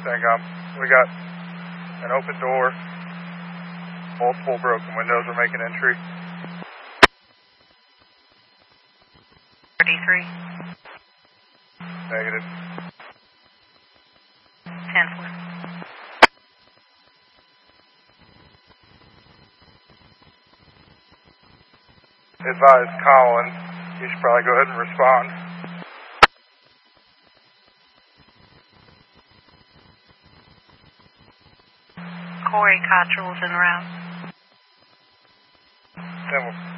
CENTCOM. We got an open door, multiple broken windows. We're making entry. D3. Negative. 10-4. Advise Colin. You should probably go ahead and respond. Corey Cottrell's en route. 10-4.